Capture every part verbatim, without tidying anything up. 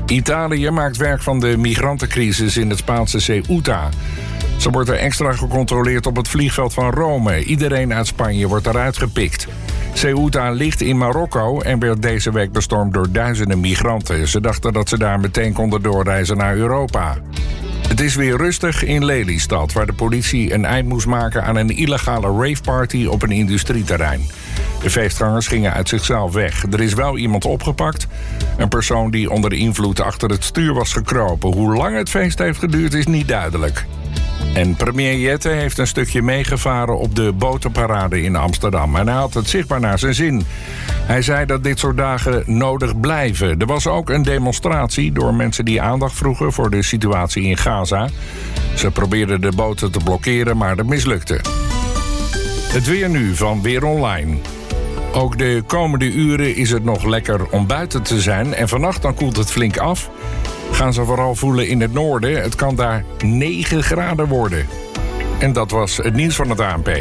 Italië maakt werk van de migrantencrisis in het Spaanse Ceuta. Zo wordt er extra gecontroleerd op het vliegveld van Rome. Iedereen uit Spanje wordt eruit gepikt. Ceuta ligt in Marokko en werd deze week bestormd door duizenden migranten. Ze dachten dat ze daar meteen konden doorreizen naar Europa. Het is weer rustig in Lelystad, waar de politie een eind moest maken aan een illegale raveparty op een industrieterrein. De feestgangers gingen uit zichzelf weg. Er is wel iemand opgepakt. Een persoon die onder de invloed achter het stuur was gekropen. Hoe lang het feest heeft geduurd is niet duidelijk. En premier Jette heeft een stukje meegevaren op de botenparade in Amsterdam. En hij had het zichtbaar naar zijn zin. Hij zei dat dit soort dagen nodig blijven. Er was ook een demonstratie door mensen die aandacht vroegen voor de situatie in Gaza. Ze probeerden de boten te blokkeren, maar dat mislukte. Het weer nu van Weer Online. Ook de komende uren is het nog lekker om buiten te zijn. En vannacht dan koelt het flink af. Gaan ze vooral voelen in het noorden. Het kan daar negen graden worden. En dat was het nieuws van het A N P.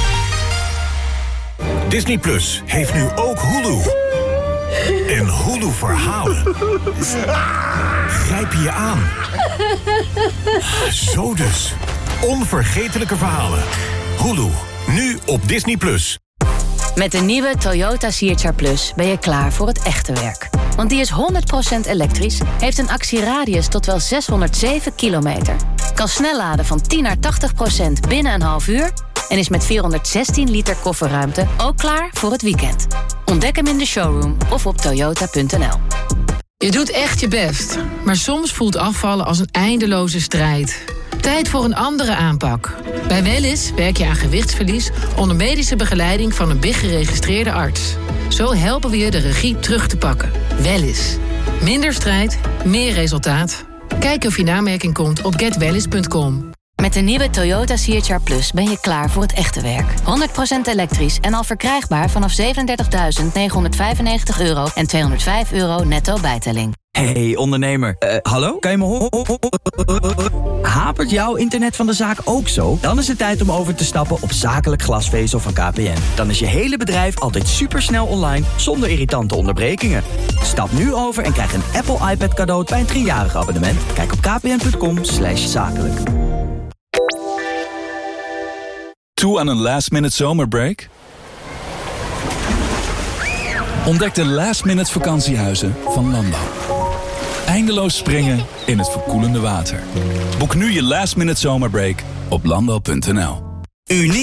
Disney Plus heeft nu ook Hulu. En Hulu verhalen grijp je aan. Zo dus. Onvergetelijke verhalen. Hulu, nu op Disney Plus. Met de nieuwe Toyota C H R Plus ben je klaar voor het echte werk. Want die is honderd procent elektrisch, heeft een actieradius tot wel zeshonderdzeven kilometer. Kan snel laden van tien naar tachtig procent binnen een half uur... en is met vierhonderdzestien liter kofferruimte ook klaar voor het weekend. Ontdek hem in de showroom of op toyota punt n l. Je doet echt je best, maar soms voelt afvallen als een eindeloze strijd. Tijd voor een andere aanpak. Bij Wellis werk je aan gewichtsverlies onder medische begeleiding van een B I G-geregistreerde arts. Zo helpen we je de regie terug te pakken. Wellis. Minder strijd, meer resultaat. Kijk of je in aanmerking komt op get wellis punt com. Met de nieuwe Toyota C H R Plus ben je klaar voor het echte werk. honderd procent elektrisch en al verkrijgbaar vanaf zevenendertigduizend negenhonderdvijfennegentig euro en tweehonderdvijf euro netto bijtelling. Hey ondernemer, uh, hallo? Kan je me horen? Hapert jouw internet van de zaak ook zo? Dan is het tijd om over te stappen op zakelijk glasvezel van K P N. Dan is je hele bedrijf altijd supersnel online zonder irritante onderbrekingen. Stap nu over en krijg een Apple iPad cadeau bij een driejarig abonnement. Kijk op kpn.com slash zakelijk. Toe aan een last-minute zomerbreak? Ontdek de last-minute vakantiehuizen van Landau. Eindeloos springen in het verkoelende water. Boek nu je last-minute zomerbreak op landau punt n l. Uniek.